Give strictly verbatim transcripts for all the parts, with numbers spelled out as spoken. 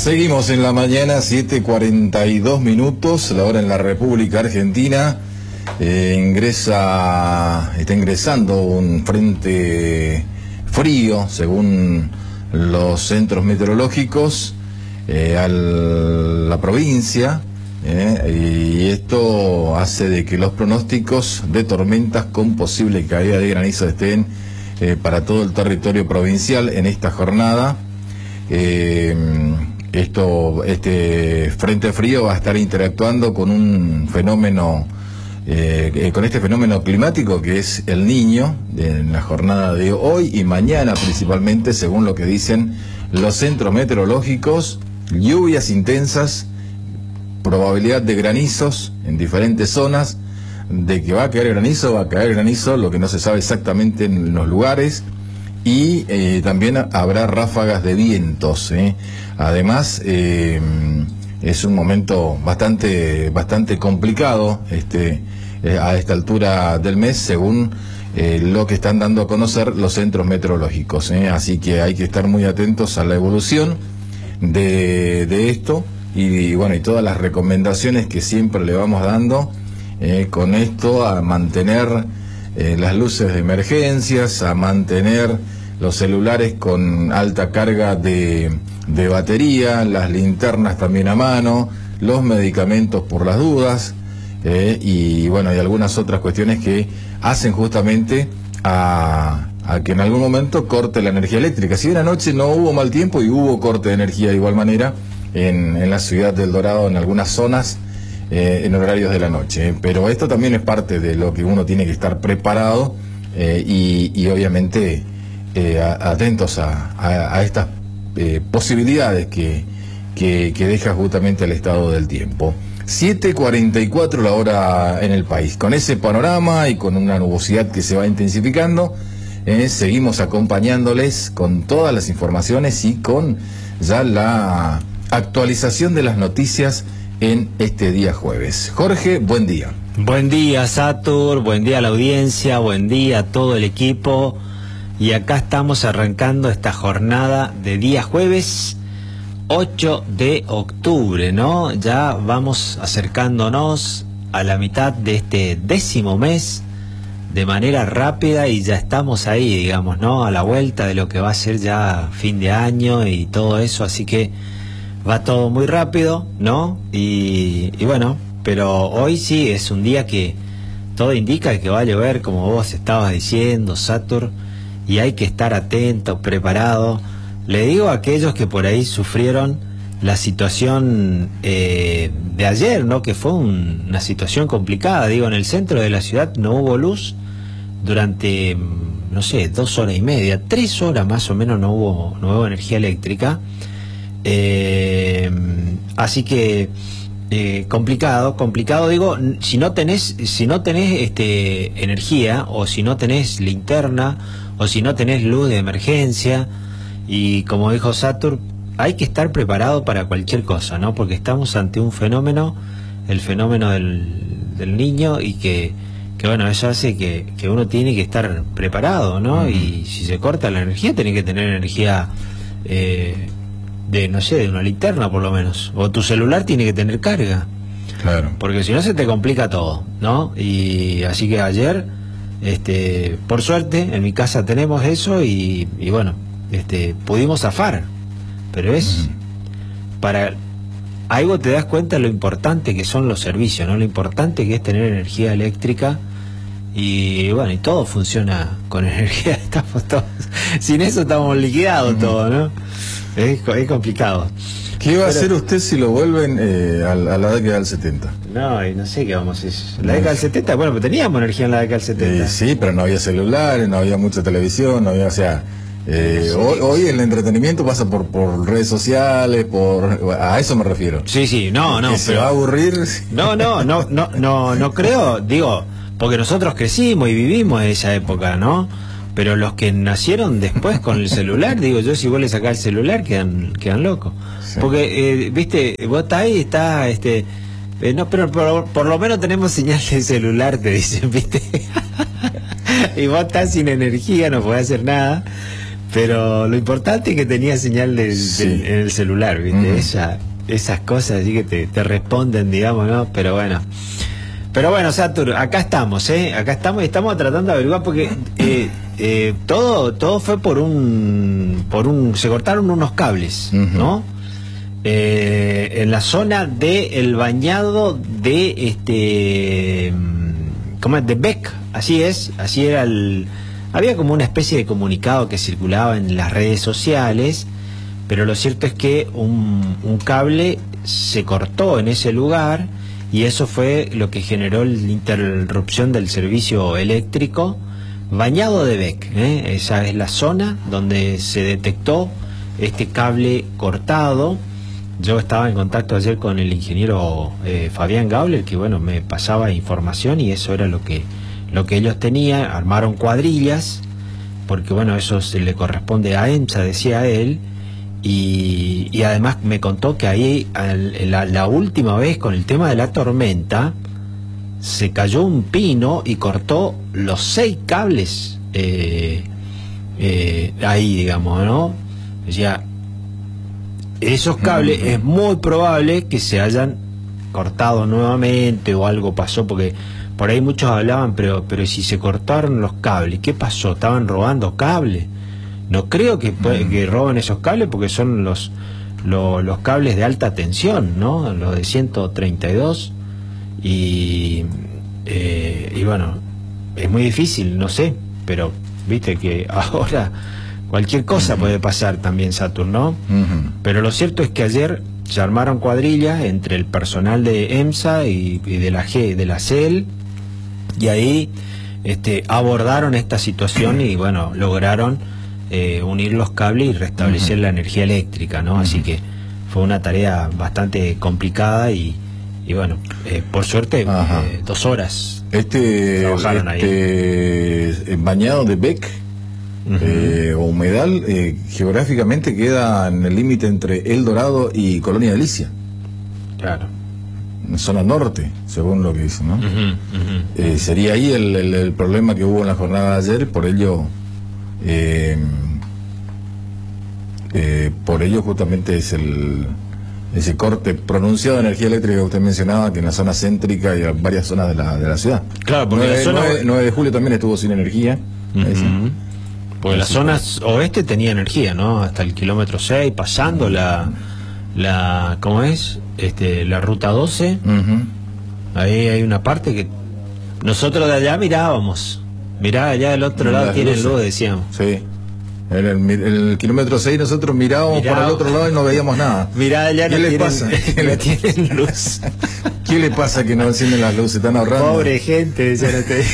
Seguimos en la mañana, siete cuarenta y dos minutos, la hora en la República Argentina. Eh, ingresa, está ingresando un frente frío, según los centros meteorológicos, eh, a la provincia, eh, y esto hace de que los pronósticos de tormentas con posible caída de granizo estén eh, para todo el territorio provincial en esta jornada. Eh, esto, este frente frío va a estar interactuando con un fenómeno, eh, con este fenómeno climático que es el Niño, en la jornada de hoy y mañana principalmente, según lo que dicen los centros meteorológicos. Lluvias intensas, probabilidad de granizos en diferentes zonas. De que va a caer granizo, va a caer granizo, lo que no se sabe exactamente en los lugares. Y eh, también habrá ráfagas de vientos, ¿eh? Además, eh, es un momento bastante bastante complicado este eh, a esta altura del mes, según eh, lo que están dando a conocer los centros meteorológicos, ¿eh? Así que hay que estar muy atentos a la evolución de, de esto y, y bueno, y todas las recomendaciones que siempre le vamos dando eh, con esto, a mantener eh, las luces de emergencias, a mantener los celulares con alta carga de, de batería, las linternas también a mano, los medicamentos por las dudas, eh, y bueno, y algunas otras cuestiones que hacen justamente a, a que en algún momento corte la energía eléctrica. Si bien anoche no hubo mal tiempo y hubo corte de energía de igual manera en, en la ciudad del Dorado, en algunas zonas, eh, en horarios de la noche, eh. Pero esto también es parte de lo que uno tiene que estar preparado, eh, y, y obviamente Eh, atentos a, a, a estas eh, posibilidades que, que, que deja justamente el estado del tiempo. siete cuarenta y cuatro la hora en el país. Con ese panorama y con una nubosidad que se va intensificando, eh, seguimos acompañándoles con todas las informaciones y con ya la actualización de las noticias en este día jueves. Jorge, buen día. Buen día, Satur, buen día a la audiencia, buen día a todo el equipo. Y acá estamos arrancando esta jornada de día jueves ocho de octubre, ¿no? Ya vamos acercándonos a la mitad de este décimo mes de manera rápida y ya estamos ahí, digamos, ¿no? A la vuelta de lo que va a ser ya fin de año y todo eso, así que va todo muy rápido, ¿no? Y, y bueno, pero hoy sí es un día que todo indica que va a llover, como vos estabas diciendo, Satur. Y hay que estar atento, preparado. Le digo a aquellos que por ahí sufrieron la situación eh, de ayer, ¿no? Que fue un, una situación complicada. Digo, en el centro de la ciudad no hubo luz durante, no sé, dos horas y media, tres horas más o menos no hubo, no hubo energía eléctrica. Eh, así que eh, complicado, complicado. Digo, si no tenés, si no tenés este, energía o si no tenés linterna o si no tenés luz de emergencia, y como dijo Satur, hay que estar preparado para cualquier cosa, ¿no? Porque estamos ante un fenómeno, el fenómeno del, del niño, y que, que bueno, eso hace que, que uno tiene que estar preparado, ¿no? Uh-huh. Y si se corta la energía, tiene que tener energía eh, de, no sé, de una linterna por lo menos, o tu celular tiene que tener carga. Claro. Porque si no se te complica todo, ¿no? Y así que ayer, Este, por suerte, en mi casa tenemos eso y, y bueno, este, pudimos zafar, pero es mm. para algo te das cuenta lo importante que son los servicios, ¿no? Lo importante que es tener energía eléctrica y bueno, y todo funciona con energía, estamos todos, sin eso estamos liquidados mm. todos, ¿no? Es, es complicado. ¿Qué va pero, a hacer usted si lo vuelven eh, a, a la década del setenta? No, y no sé qué vamos a hacer. La década del setenta, bueno, pero teníamos energía en la década del setenta. Eh, sí, pero no había celulares, no había mucha televisión, no había, o sea, eh, sí, hoy, hoy el entretenimiento pasa por, por redes sociales, por, a eso me refiero. Sí, sí, no, no. ¿Que pero, se va a aburrir? No, no, no, no, no, no creo, digo, porque nosotros crecimos y vivimos en esa época, ¿no? Pero los que nacieron después con el celular, digo yo, si vos le sacás el celular, quedan, quedan locos. Sí. Porque, eh, viste, vos estás ahí, está, este, eh, no, pero por, por lo menos tenemos señal de celular, te dicen, viste. Y vos estás sin energía, no podés hacer nada. Pero lo importante es que tenía señal de, sí. de, en el celular, ¿viste? Uh-huh. Esa, esas cosas así que te, te responden, digamos, ¿no? Pero bueno. Pero bueno, Satur, acá estamos, ¿eh? Acá estamos y estamos tratando de averiguar porque eh, eh, todo todo fue por un... por un se cortaron unos cables, uh-huh. ¿no? Eh, en la zona de el bañado de este... ¿Cómo es? De Beck, así es, así era el... Había como una especie de comunicado que circulaba en las redes sociales, pero lo cierto es que un, un cable se cortó en ese lugar y eso fue lo que generó la interrupción del servicio eléctrico bañado de Beck, ¿eh? Esa es la zona donde se detectó este cable cortado. Yo estaba en contacto ayer con el ingeniero eh, Fabián Gauler, que bueno, me pasaba información y eso era lo que lo que ellos tenían. Armaron cuadrillas, porque bueno, eso se le corresponde a EMSA, decía él, y, y además me contó que ahí al, la, la última vez con el tema de la tormenta se cayó un pino y cortó los seis cables eh, eh, ahí, digamos, ¿no? Decía, esos cables es muy probable que se hayan cortado nuevamente o algo pasó, porque por ahí muchos hablaban, pero pero si se cortaron los cables, ¿qué pasó? ¿Estaban robando cables? No creo que, que roben esos cables porque son los, los los cables de alta tensión, ¿no? Los de ciento treinta y dos y, eh, y bueno, es muy difícil, no sé, pero viste que ahora cualquier cosa uh-huh. puede pasar también, Saturn, ¿no? Uh-huh. Pero lo cierto es que ayer se armaron cuadrillas entre el personal de EMSA y, y de la G, de la C E L, y ahí este, abordaron esta situación y bueno, lograron eh, unir los cables y restablecer uh-huh. la energía eléctrica, ¿no? Uh-huh. Así que fue una tarea bastante complicada y, y bueno, eh, por suerte eh, dos horas este, trabajaron este, ahí. Bañado de Beck uh-huh. eh, o humedal eh, geográficamente queda en el límite entre El Dorado y Colonia Delicia. Claro. En zona norte, según lo que dicen, ¿no? Uh-huh, uh-huh. Eh, sería ahí el, el, el problema que hubo en la jornada de ayer, por ello eh, eh, por ello justamente es el ese corte pronunciado de energía eléctrica que usted mencionaba, que en la zona céntrica y en varias zonas de la, de la ciudad. Claro, porque nueve, la zona... nueve, nueve de julio también estuvo sin energía. Uh-huh. Porque la zona oeste tenía energía, ¿no? Hasta el kilómetro seis, pasando la, la ¿cómo es? Este, la ruta doce. Uh-huh. Ahí hay una parte que nosotros de allá mirábamos. Mirá, allá del otro lado tienen luz, decíamos. Sí. En el, en el kilómetro seis nosotros mirábamos Mirá, para el otro lado y no veíamos nada. Mirá, allá ¿Qué no le tienen, pasa? no tienen luz. ¿Qué le pasa que no encienden las luces? ¿Están ahorrando? Pobre gente, decían ustedes.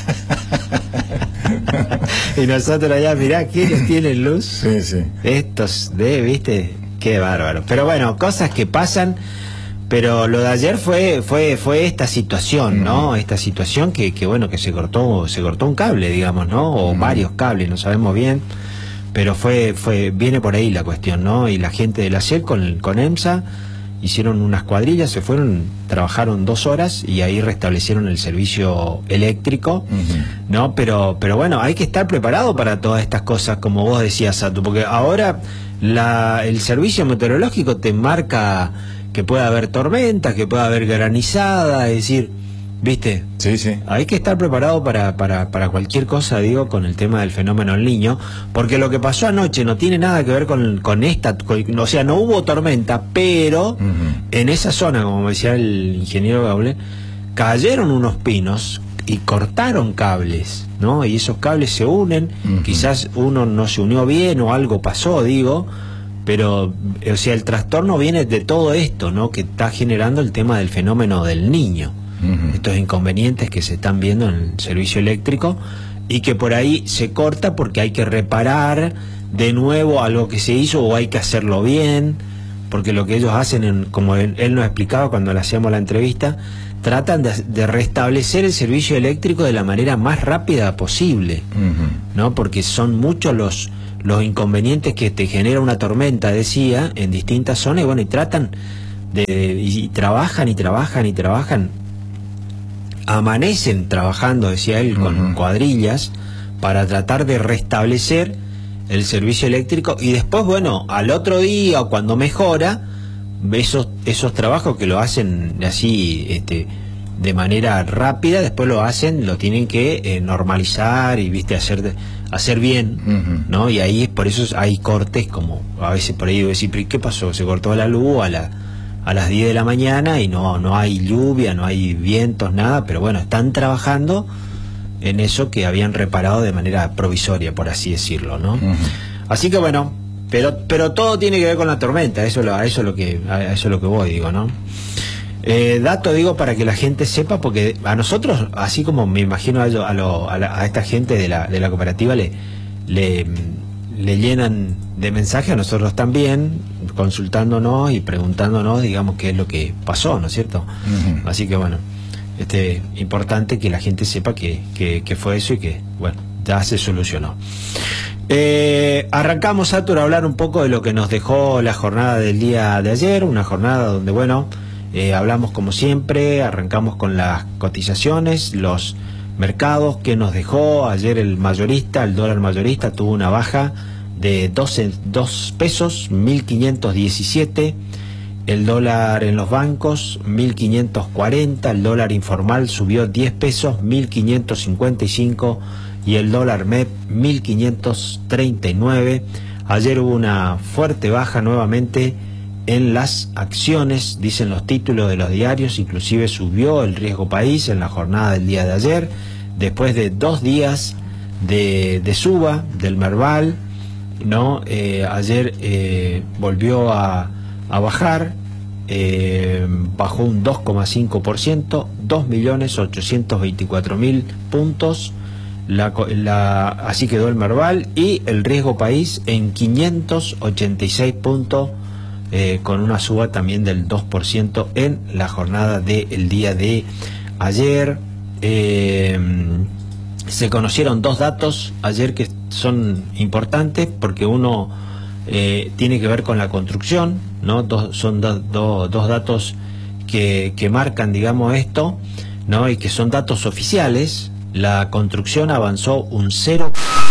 Y nosotros allá, mirá, ¿quiénes tienen luz? Sí, sí. Estos, de, ¿viste? Qué bárbaro. Pero bueno, cosas que pasan. Pero lo de ayer fue fue fue esta situación, ¿no? Uh-huh. Esta situación que, que bueno, que se cortó se cortó un cable, digamos, ¿no? O uh-huh. varios cables, no sabemos bien. Pero fue fue viene por ahí la cuestión, ¿no? Y la gente de la C E L con, con EMSA hicieron unas cuadrillas, se fueron, trabajaron dos horas y ahí restablecieron el servicio eléctrico, uh-huh. ¿no? Pero pero bueno, hay que estar preparado para todas estas cosas, como vos decías, Sato, porque ahora la el servicio meteorológico te marca que puede haber tormenta, que puede haber granizada, es decir, ¿viste? Sí, sí. Hay que estar preparado para, para, para cualquier cosa, digo, con el tema del fenómeno El Niño, porque lo que pasó anoche no tiene nada que ver con, con esta, con, o sea, no hubo tormenta, pero uh-huh. en esa zona, como decía el ingeniero Gauler, cayeron unos pinos y cortaron cables, ¿no? Y esos cables se unen, uh-huh. quizás uno no se unió bien o algo pasó, digo, pero, o sea, el trastorno viene de todo esto, ¿no? Que está generando el tema del fenómeno del Niño. Uh-huh. Estos inconvenientes que se están viendo en el servicio eléctrico y que por ahí se corta porque hay que reparar de nuevo algo que se hizo o hay que hacerlo bien, porque lo que ellos hacen, en, como él, él nos explicaba cuando le hacíamos la entrevista, tratan de, de restablecer el servicio eléctrico de la manera más rápida posible, uh-huh. ¿no? Porque son muchos los los inconvenientes que te genera una tormenta, decía, en distintas zonas, y bueno, y tratan de, y, y trabajan y trabajan y trabajan, amanecen trabajando, decía él, con uh-huh. cuadrillas, para tratar de restablecer el servicio eléctrico, y después, bueno, al otro día o cuando mejora, esos, esos trabajos que lo hacen así, este, de manera rápida, después lo hacen, lo tienen que eh, normalizar y, viste, hacer hacer bien, uh-huh. ¿no? Y ahí, por eso hay cortes, como a veces por ahí digo, decir, ¿qué pasó? Se cortó la luz a la a las diez de la mañana y no no hay lluvia, no hay vientos, nada, pero bueno, están trabajando en eso que habían reparado de manera provisoria, por así decirlo, ¿no? Uh-huh. Así que bueno, pero pero todo tiene que ver con la tormenta, eso lo, a eso es lo que a eso es lo que voy, digo, ¿no? Eh, dato, digo, para que la gente sepa, porque a nosotros, así como me imagino a, lo, a, lo, a, la, a esta gente de la, de la cooperativa le, le, le llenan de mensajes, a nosotros también, consultándonos y preguntándonos, digamos, qué es lo que pasó, ¿no es cierto? Uh-huh. Así que bueno, este importante que la gente sepa que, que, que fue eso y que, bueno, ya se solucionó. Eh, arrancamos, Arturo, a hablar un poco de lo que nos dejó la jornada del día de ayer, una jornada donde, bueno, Eh, hablamos como siempre, arrancamos con las cotizaciones, los mercados que nos dejó ayer el mayorista, el dólar mayorista tuvo una baja de dos pesos, mil quinientos diecisiete, el dólar en los bancos, mil quinientos cuarenta, el dólar informal subió diez pesos, mil quinientos cincuenta y cinco, y el dólar M E P, mil quinientos treinta y nueve. Ayer hubo una fuerte baja nuevamente en las acciones, dicen los títulos de los diarios, inclusive subió el riesgo país en la jornada del día de ayer, después de dos días de, de suba del Merval, ¿no? Eh, ayer eh, volvió a, a bajar, eh, bajó un dos coma cinco por ciento, dos millones ochocientos veinticuatro mil puntos, la, la, así quedó el Merval, y el riesgo país en quinientos ochenta y seis puntos, Eh, con una suba también del dos por ciento en la jornada del día de ayer. Eh, se conocieron dos datos ayer que son importantes, porque uno eh, tiene que ver con la construcción, ¿no? Dos, son do, do, dos datos que, que marcan, digamos, esto, ¿no? Y que son datos oficiales. La construcción avanzó un cero